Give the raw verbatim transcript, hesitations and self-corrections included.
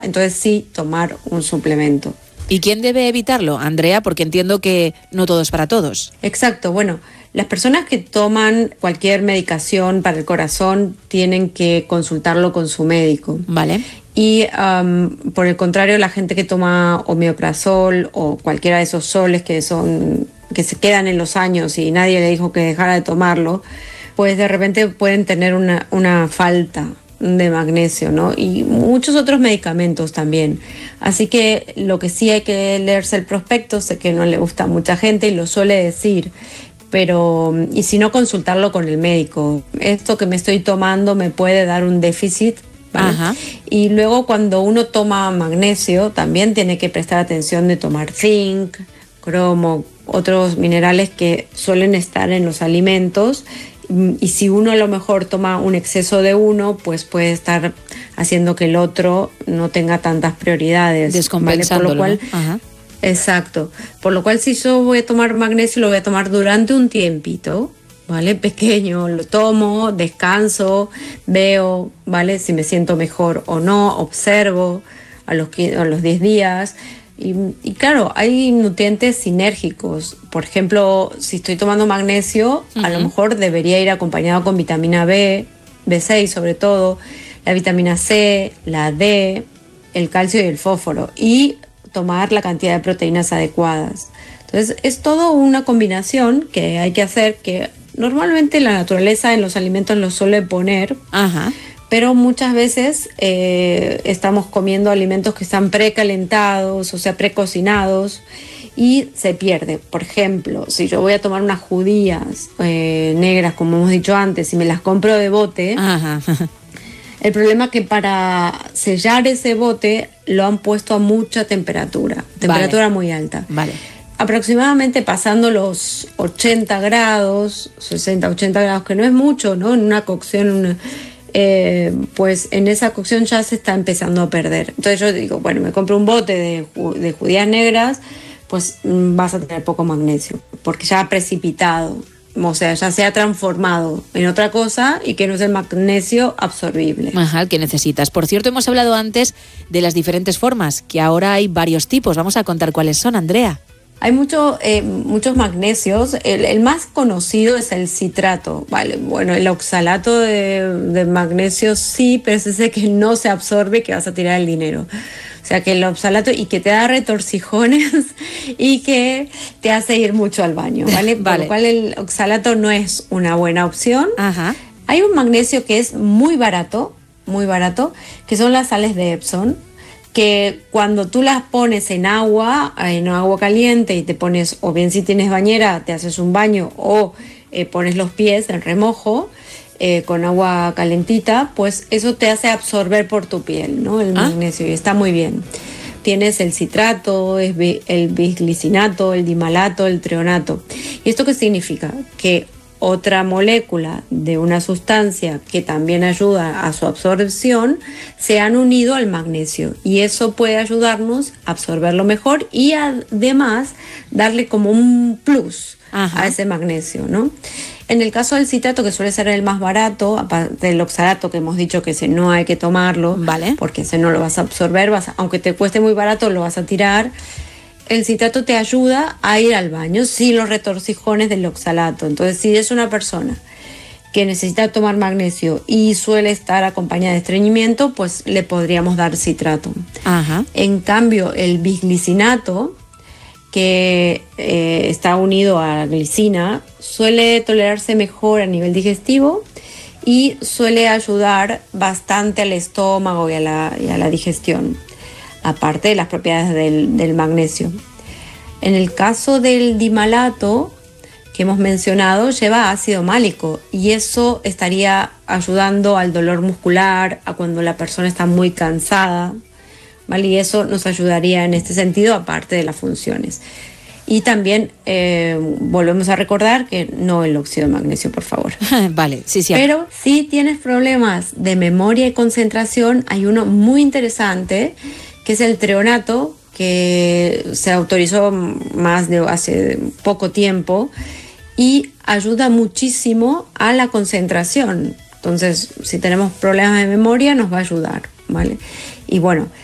entonces sí tomar un suplemento. ¿Y quién debe evitarlo, Andrea? Porque entiendo que no todo es para todos. Exacto, bueno, las personas que toman cualquier medicación para el corazón tienen que consultarlo con su médico. Vale. Y um, por el contrario, la gente que toma omeprazol o cualquiera de esos soles que son que se quedan en los años y nadie le dijo que dejara de tomarlo, pues de repente pueden tener una, una falta de magnesio, ¿no? Y muchos otros medicamentos también. Así que lo que sí hay que leerse el prospecto, sé que no le gusta a mucha gente y lo suele decir, pero y si no, consultarlo con el médico. Esto que me estoy tomando me puede dar un déficit, ¿vale? Ajá. Y luego cuando uno toma magnesio también tiene que prestar atención de tomar zinc, cromo, otros minerales que suelen estar en los alimentos. Y si uno a lo mejor toma un exceso de uno, pues puede estar haciendo que el otro no tenga tantas prioridades. Descompensándolo, ¿vale? Por lo cual, ¿no? Ajá. Exacto. Por lo cual, si yo voy a tomar magnesio, lo voy a tomar durante un tiempito, ¿vale? Pequeño, lo tomo, descanso, veo, ¿vale? Si me siento mejor o no, observo a los, a los diez días. Y, y claro, hay nutrientes sinérgicos. Por ejemplo, si estoy tomando magnesio, uh-huh. a lo mejor debería ir acompañado con vitamina B, B seis sobre todo, la vitamina C, la D, el calcio y el fósforo. Y tomar la cantidad de proteínas adecuadas. Entonces, es todo una combinación que hay que hacer, que normalmente la naturaleza en los alimentos lo suele poner. Ajá. Pero muchas veces eh, estamos comiendo alimentos que están precalentados, o sea, precocinados, y se pierde. Por ejemplo, si yo voy a tomar unas judías eh, negras, como hemos dicho antes, y me las compro de bote, Ajá. el problema es que para sellar ese bote lo han puesto a mucha temperatura, temperatura vale. muy alta. Vale. Aproximadamente pasando los ochenta grados, sesenta, ochenta grados, que no es mucho, ¿no? En una cocción, una... Eh, pues en esa cocción ya se está empezando a perder. Entonces yo digo, bueno, me compro un bote de, de judías negras, pues mm, vas a tener poco magnesio, porque ya ha precipitado, o sea, ya se ha transformado en otra cosa y que no es el magnesio absorbible. Ajá, el que necesitas. Por cierto, hemos hablado antes de las diferentes formas, que ahora hay varios tipos. Vamos a contar cuáles son, Andrea. Hay mucho, eh, muchos magnesios. El, el más conocido es el citrato. Vale, bueno, el oxalato de, de magnesio sí, pero es ese que no se absorbe, que vas a tirar el dinero. O sea, que el oxalato y que te da retorcijones y que te hace ir mucho al baño, ¿vale? Por Vale. lo cual el oxalato no es una buena opción. Ajá. Hay un magnesio que es muy barato, muy barato, que son las sales de Epsom, que cuando tú las pones en agua, en agua caliente y te pones, o bien si tienes bañera, te haces un baño o eh, pones los pies en remojo eh, con agua calentita, pues eso te hace absorber por tu piel, ¿no? El ¿Ah? magnesio, y está muy bien. Tienes el citrato, el bisglicinato, el dimalato, el treonato. ¿Y esto qué significa? Que otra molécula de una sustancia que también ayuda a su absorción se han unido al magnesio y eso puede ayudarnos a absorberlo mejor y además darle como un plus Ajá. a ese magnesio, ¿no? En el caso del citrato, que suele ser el más barato, aparte del oxalato que hemos dicho que ese no hay que tomarlo, vale. porque ese no lo vas a absorber, vas a, aunque te cueste muy barato lo vas a tirar. El citrato te ayuda a ir al baño sin los retorcijones del oxalato. Entonces, si es una persona que necesita tomar magnesio y suele estar acompañada de estreñimiento, pues le podríamos dar citrato. Ajá. En cambio, el bisglicinato, que eh, está unido a la glicina, suele tolerarse mejor a nivel digestivo y suele ayudar bastante al estómago y a la, y a la digestión, aparte de las propiedades del, del magnesio. En el caso del dimalato que hemos mencionado, lleva ácido málico y eso estaría ayudando al dolor muscular, a cuando la persona está muy cansada, ¿vale? Y eso nos ayudaría en este sentido, aparte de las funciones. Y también eh, volvemos a recordar que no el óxido de magnesio, por favor. Vale, sí, sí. Pero si tienes problemas de memoria y concentración, hay uno muy interesante, que es el treonato, que se autorizó más de hace poco tiempo y ayuda muchísimo a la concentración. Entonces, si tenemos problemas de memoria, nos va a ayudar, ¿vale? Y bueno,